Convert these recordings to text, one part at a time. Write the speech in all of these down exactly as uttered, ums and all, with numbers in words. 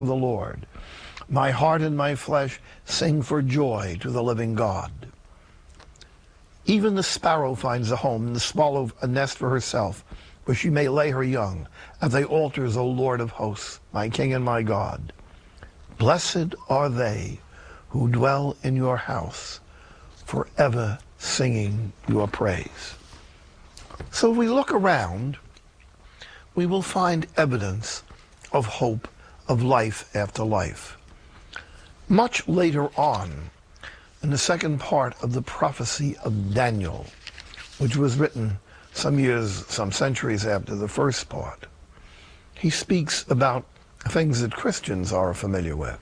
the Lord. My heart and my flesh sing for joy to the living God. Even the sparrow finds a home, and the swallow a nest for herself, where she may lay her young, at thy altars, O Lord of hosts, my King and my God. Blessed are they who dwell in your house, forever singing your praise. So if we look around, we will find evidence of hope, of life after life. Much later on, in the second part of the prophecy of Daniel, which was written some years, some centuries after the first part, he speaks about things that Christians are familiar with.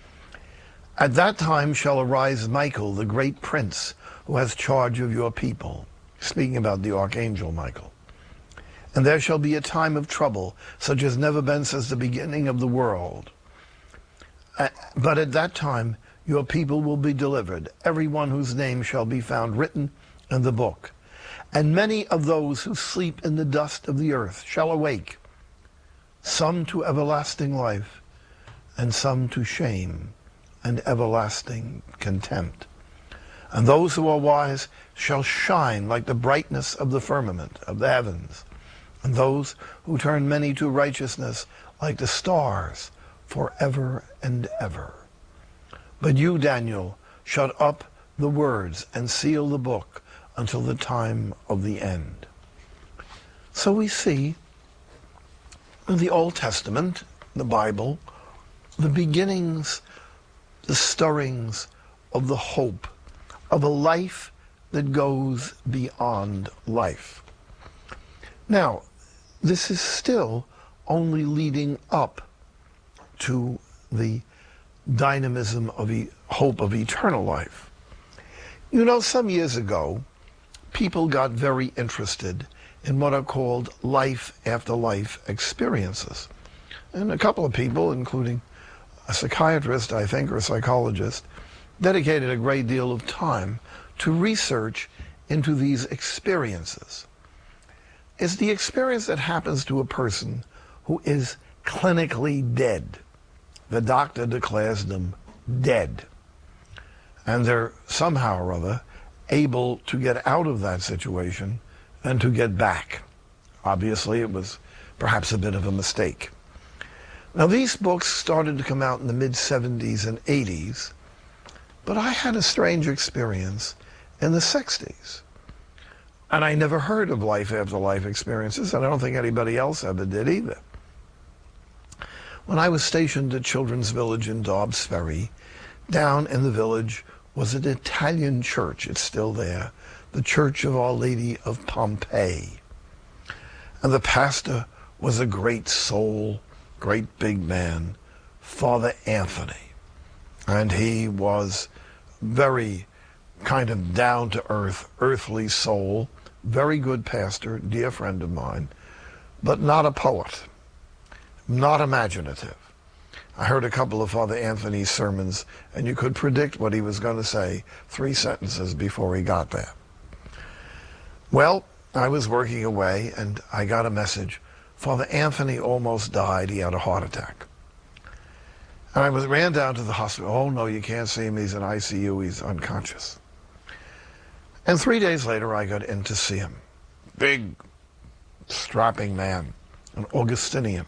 At that time shall arise Michael, the great prince, who has charge of your people. Speaking about the archangel Michael. And there shall be a time of trouble, such as never been since the beginning of the world. Uh, but at that time your people will be delivered, every one whose name shall be found written in the book. And many of those who sleep in the dust of the earth shall awake, some to everlasting life, and some to shame and everlasting contempt. And those who are wise shall shine like the brightness of the firmament of the heavens, and those who turn many to righteousness like the stars forever and ever. But you, Daniel, shut up the words and seal the book until the time of the end. So we see in the Old Testament, the Bible, the beginnings, the stirrings of the hope of a life that goes beyond life. Now, this is still only leading up to the dynamism of e- hope of eternal life. You know, some years ago, people got very interested in what are called life after life experiences. And a couple of people, including a psychiatrist, I think, or a psychologist, dedicated a great deal of time to research into these experiences. It's the experience that happens to a person who is clinically dead. The doctor declares them dead. And they're somehow or other able to get out of that situation and to get back. Obviously, it was perhaps a bit of a mistake. Now, these books started to come out in the mid seventies and eighties, but I had a strange experience in the sixties. And I never heard of life after life experiences, and I don't think anybody else ever did either. When I was stationed at Children's Village in Dobbs Ferry, down in the village was an Italian church. It's still there, the Church of Our Lady of Pompeii. And the pastor was a great soul, great big man, Father Anthony. And he was very kind of down-to-earth, earthly soul, very good pastor, dear friend of mine, but not a poet, not imaginative. I heard a couple of Father Anthony's sermons, and you could predict what he was going to say three sentences before he got there. Well, I was working away, and I got a message. Father Anthony almost died. He had a heart attack. And I was ran down to the hospital. Oh, no, you can't see him. He's in I C U. He's unconscious. And three days later, I got in to see him. Big, strapping man, an Augustinian.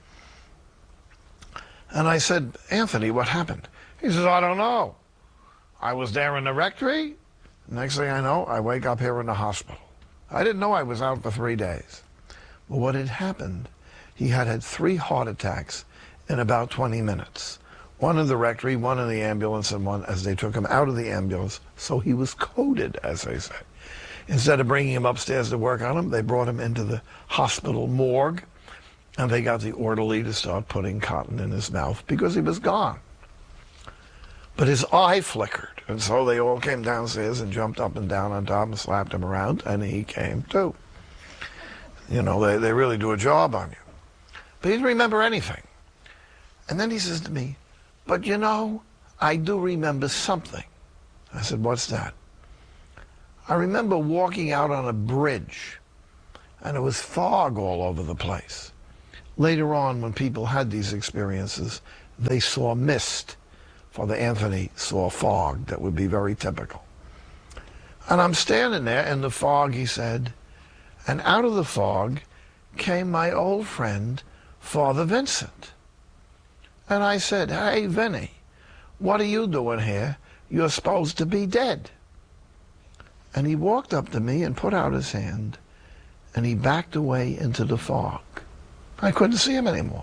And I said, Anthony, what happened? He says, I don't know. I was there in the rectory. Next thing I know, I wake up here in the hospital. I didn't know I was out for three days. But what had happened, he had had three heart attacks in about twenty minutes. One in the rectory, one in the ambulance, and one as they took him out of the ambulance. So he was coded, as they say. Instead of bringing him upstairs to work on him, they brought him into the hospital morgue, and they got the orderly to start putting cotton in his mouth because he was gone. But his eye flickered, and so they all came downstairs and jumped up and down on top and slapped him around, and he came too. You know, they, they really do a job on you. But he didn't remember anything. And then he says to me, but you know, I do remember something. I said, what's that? I remember walking out on a bridge, and it was fog all over the place. Later on, when people had these experiences, they saw mist. Father Anthony saw fog. That would be very typical. And I'm standing there in the fog, he said, and out of the fog came my old friend, Father Vincent. And I said, "Hey, Vinny, what are you doing here? You're supposed to be dead." And he walked up to me and put out his hand, and he backed away into the fog. I couldn't see him anymore.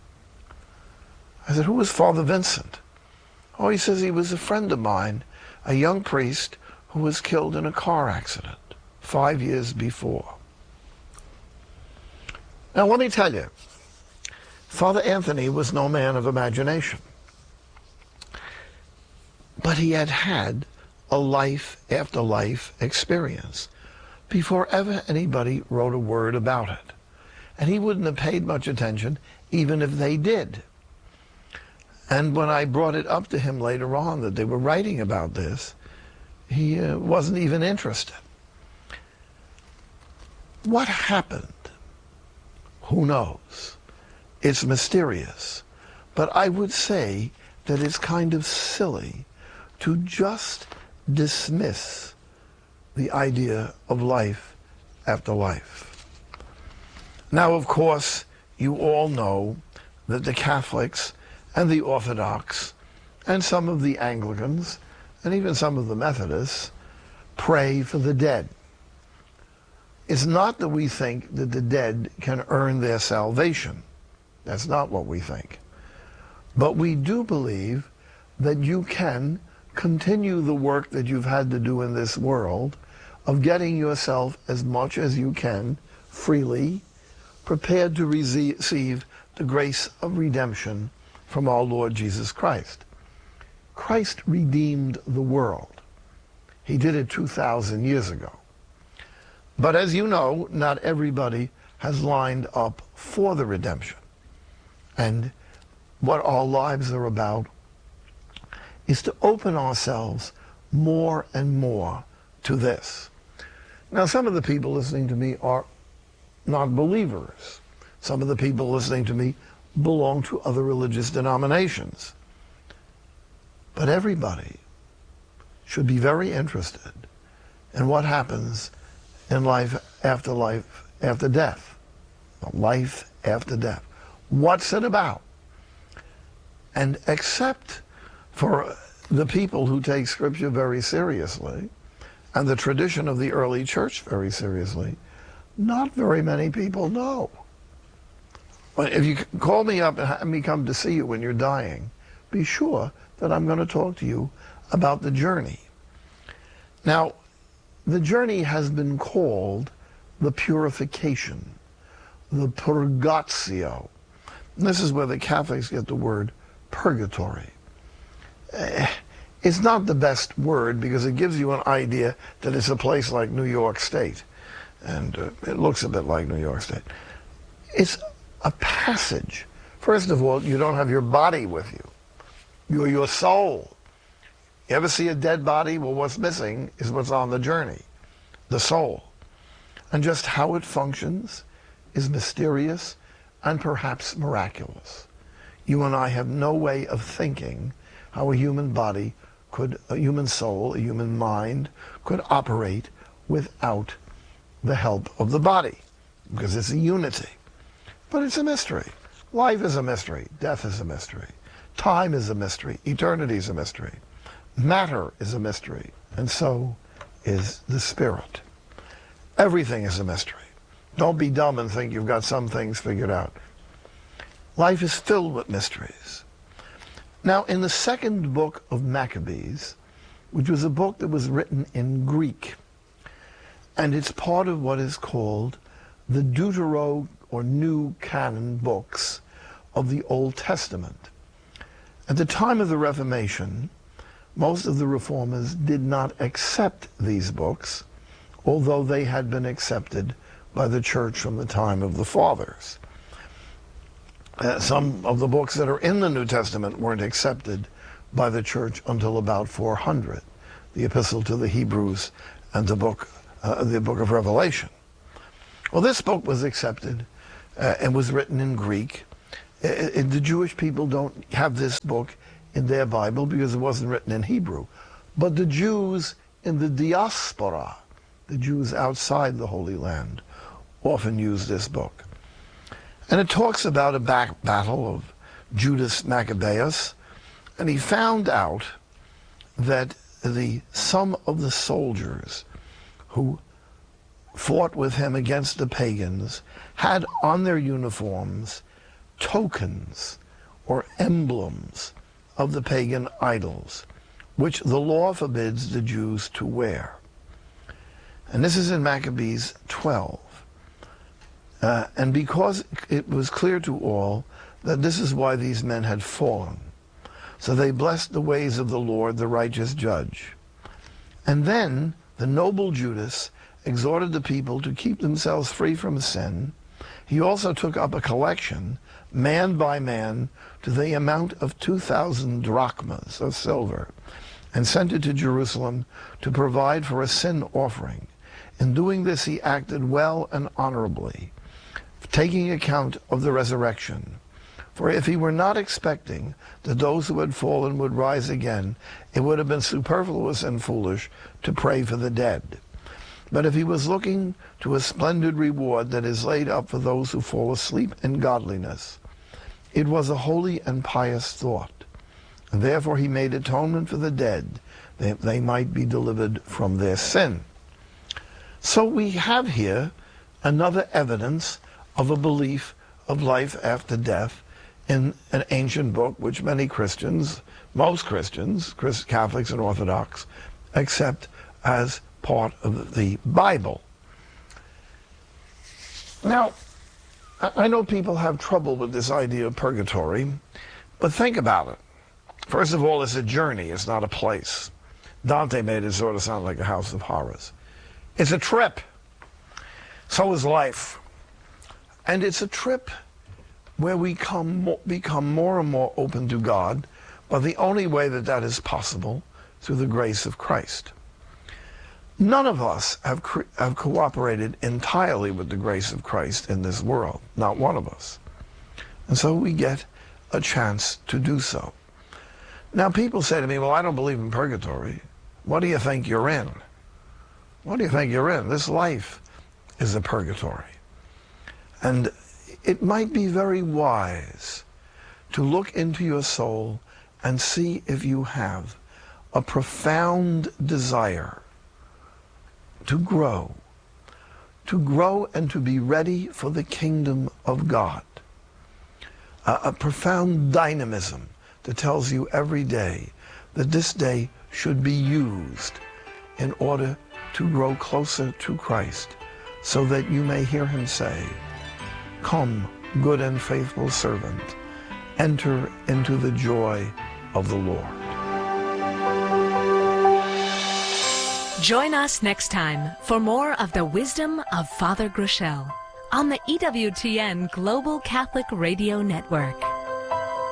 I said, "Who was Father Vincent?" "Oh," he says, "he was a friend of mine, a young priest who was killed in a car accident five years before." Now, let me tell you, Father Anthony was no man of imagination. But he had had a life after life experience before ever anybody wrote a word about it. And he wouldn't have paid much attention even if they did. And when I brought it up to him later on that they were writing about this, he uh, wasn't even interested. What happened? Who knows? It's mysterious. But I would say that it's kind of silly to just dismiss the idea of life after life. Now, of course, you all know that the Catholics and the Orthodox and some of the Anglicans and even some of the Methodists pray for the dead. It's not that we think that the dead can earn their salvation. That's not what we think. But we do believe that you can continue the work that you've had to do in this world of getting yourself as much as you can freely, prepared to receive the grace of redemption from our Lord Jesus Christ. Christ redeemed the world. He did it two thousand years ago. But as you know, not everybody has lined up for the redemption. And what our lives are about is to open ourselves more and more to this. Now, some of the people listening to me are not believers. Some of the people listening to me belong to other religious denominations. But everybody should be very interested in what happens in life after life after death. Life after death. What's it about? And except for the people who take Scripture very seriously and the tradition of the early church very seriously, not very many people know. If you call me up and have me come to see you when you're dying, be sure that I'm going to talk to you about the journey. Now, the journey has been called the purification, the purgatio. And this is where the Catholics get the word purgatory. It's not the best word because it gives you an idea that it's a place like New York State. And uh, it looks a bit like New York State. It's a passage. First of all, you don't have your body with you. You're your soul. You ever see a dead body? Well, what's missing is what's on the journey, the soul. And just how it functions is mysterious and perhaps miraculous. You and I have no way of thinking how a human body could, a human soul, a human mind could operate without the help of the body, because it's a unity. But it's a mystery. Life is a mystery. Death is a mystery. Time is a mystery. Eternity is a mystery. Matter is a mystery. And so is the spirit. Everything is a mystery. Don't be dumb and think you've got some things figured out. Life is filled with mysteries. Now, in the second book of Maccabees, which was a book that was written in Greek, and it's part of what is called the Deutero or New Canon books of the Old Testament. At the time of the Reformation, most of the reformers did not accept these books, although they had been accepted by the church from the time of the fathers. Uh, some of the books that are in the New Testament weren't accepted by the church until about four hundred, the Epistle to the Hebrews and the book, uh, the book of Revelation. Well, this book was accepted uh, and was written in Greek, Uh, the Jewish people don't have this book in their Bible because it wasn't written in Hebrew. But the Jews in the diaspora, the Jews outside the Holy Land, often use this book. And it talks about a back battle of Judas Maccabeus, and he found out that the some of the soldiers who fought with him against the pagans had on their uniforms tokens or emblems of the pagan idols, which the law forbids the Jews to wear. And this is in Maccabees twelve. Uh, and because it was clear to all that this is why these men had fallen, so they blessed the ways of the Lord, the righteous judge. And then the noble Judas exhorted the people to keep themselves free from sin. He also took up a collection, man by man, to the amount of two thousand drachmas of silver, and sent it to Jerusalem to provide for a sin offering. In doing this, he acted well and honorably, taking account of the resurrection. For if he were not expecting that those who had fallen would rise again, it would have been superfluous and foolish to pray for the dead. But if he was looking to a splendid reward that is laid up for those who fall asleep in godliness, it was a holy and pious thought. And therefore he made atonement for the dead, that they might be delivered from their sin. So we have here another evidence of a belief of life after death in an ancient book which many Christians, most Christians, Catholics and Orthodox, accept as part of the Bible. Now, I know people have trouble with this idea of purgatory, but think about it. First of all, it's a journey, it's not a place. Dante made it sort of sound like a house of horrors. It's a trip. So is life. And it's a trip where we come, become more and more open to God, but the only way that that is possible through the grace of Christ. None of us have, have cooperated entirely with the grace of Christ in this world, not one of us. And so we get a chance to do so. Now people say to me, well, I don't believe in purgatory. What do you think you're in? What do you think you're in? This life is a purgatory. And it might be very wise to look into your soul and see if you have a profound desire to grow, to grow and to be ready for the kingdom of God. A, a profound dynamism that tells you every day that this day should be used in order to grow closer to Christ, so that you may hear him say, "Come, good and faithful servant, enter into the joy of the Lord." Join us next time for more of the wisdom of Father Groeschel on the E W T N Global Catholic Radio Network.